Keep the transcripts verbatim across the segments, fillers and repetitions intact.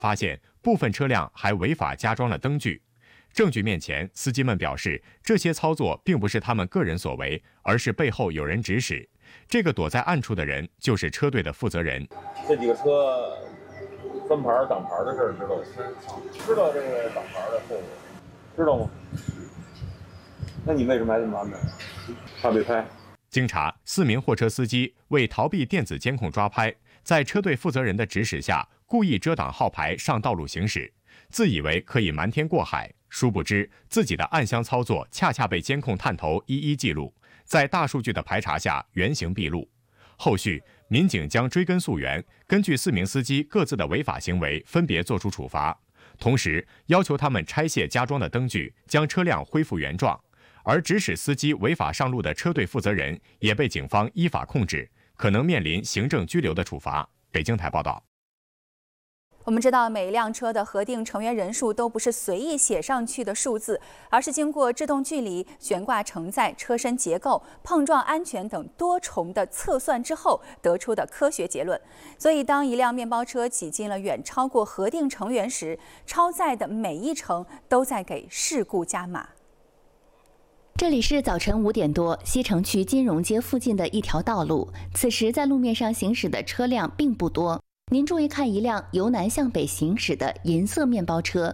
发现部分车辆还违法加装了灯具。证据面前，司机们表示，这些操作并不是他们个人所为，而是背后有人指使。这个躲在暗处的人就是车队的负责人。 这几个车分牌挡牌的事儿知道吗？知道这个挡牌的后果，知道吗？那你为什么还这么安排？怕被拍。 经查，四名货车司机为逃避电子监控抓拍，在车队负责人的指使下，故意遮挡号牌上道路行驶，自以为可以瞒天过海。殊不知，自己的暗箱操作恰恰被监控探头一一记录，在大数据的排查下原形毕露。后续，民警将追根溯源，根据四名司机各自的违法行为分别作出处罚，同时要求他们拆卸加装的灯具，将车辆恢复原状。而指使司机违法上路的车队负责人也被警方依法控制，可能面临行政拘留的处罚。北京台报道。 我们知道，每一辆车的核定成员人数都不是随意写上去的数字，而是经过制动距离、悬挂承载、车身结构、碰撞安全等多重的测算之后得出的科学结论。所以，当一辆面包车挤进了远超过核定成员时，超载的每一程都在给事故加码。 这里是早晨五点多，西城区金融街附近的一条道路。此时在路面上行驶的车辆并不多。您注意看，一辆由南向北行驶的银色面包车。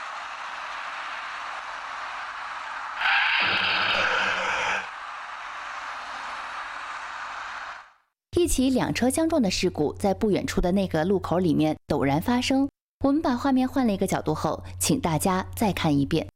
一起两车相撞的事故在不远处的那个路口里面陡然发生。我们把画面换了一个角度后，请大家再看一遍。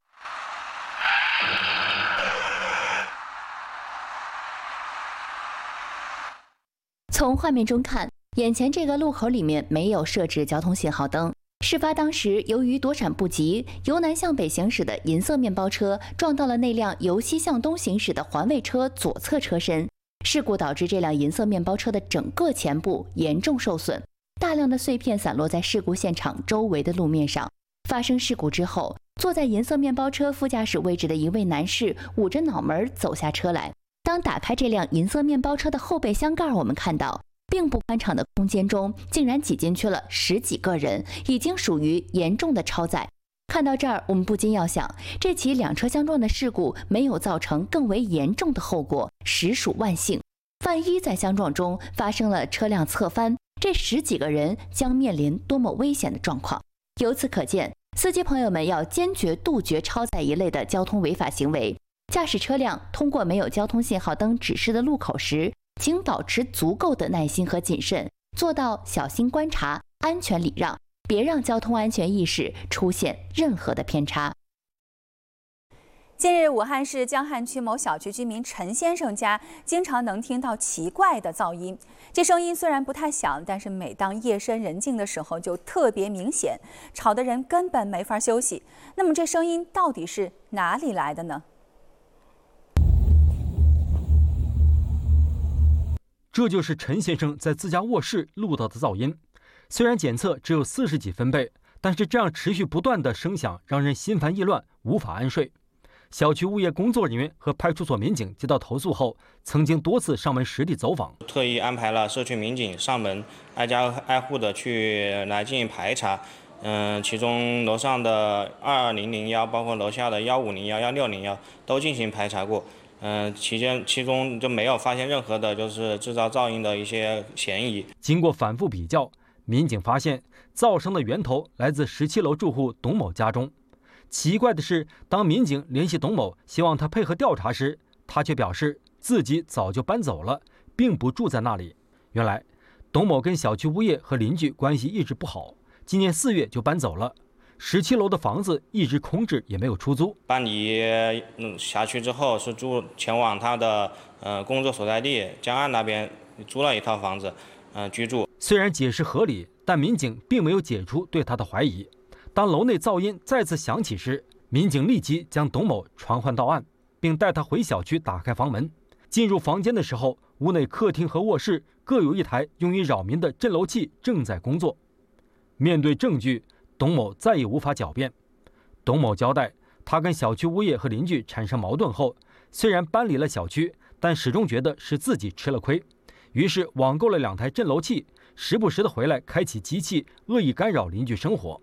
从画面中看，眼前这个路口里面没有设置交通信号灯。事发当时，由于躲闪不及，由南向北行驶的银色面包车撞到了那辆由西向东行驶的环卫车左侧车身。事故导致这辆银色面包车的整个前部严重受损，大量的碎片散落在事故现场周围的路面上。发生事故之后，坐在银色面包车副驾驶位置的一位男士捂着脑门走下车来。当打开这辆银色面包车的后备箱盖，我们看到并不宽敞的空间中竟然挤进去了十几个人，已经属于严重的超载。看到这儿，我们不禁要想，这起两车相撞的事故没有造成更为严重的后果，实属万幸。万一在相撞中发生了车辆侧翻，这十几个人将面临多么危险的状况。由此可见，司机朋友们要坚决杜绝超载一类的交通违法行为。驾驶车辆通过没有交通信号灯指示的路口时，请保持足够的耐心和谨慎，做到小心观察、安全礼让，别让交通安全意识出现任何的偏差。 近日，武汉市江汉区某小区居民陈先生家经常能听到奇怪的噪音。这声音虽然不太响，但是每当夜深人静的时候就特别明显，吵得人根本没法休息。那么这声音到底是哪里来的呢？ 这就是陈先生在自家卧室录到的噪音。虽然检测只有四十几分贝，但是这样持续不断的声响让人心烦意乱，无法安睡。小区物业工作人员和派出所民警接到投诉后，曾经多次上门实地走访， 特意安排了社区民警上门，挨家挨户的去来进行排查。嗯，其中楼上的二零零幺，包括楼下的幺五零幺、幺六零幺都进行排查过。嗯，期间其中就没有发现任何的就是制造噪音的一些嫌疑。 经过反复比较，民警发现噪声的源头来自十七楼住户董某家中。奇怪的是，当民警联系董某，希望他配合调查时，他却表示自己早就搬走了，并不住在那里。原来，董某跟小区物业和邻居关系一直不好，今年四月就搬走了。十七楼的房子一直空置，也没有出租。 搬离嗯辖区之后，是住前往他的呃工作所在地江岸那边租了一套房子，呃居住。 虽然解释合理，但民警并没有解除对他的怀疑。当楼内噪音再次响起时，民警立即将董某传唤到案，并带他回小区打开房门。进入房间的时候，屋内客厅和卧室各有一台用于扰民的震楼器正在工作。面对证据，董某再也无法狡辩。董某交代，他跟小区物业和邻居产生矛盾后，虽然搬离了小区，但始终觉得是自己吃了亏，于是网购了两台震楼器，时不时的回来开启机器，恶意干扰邻居生活。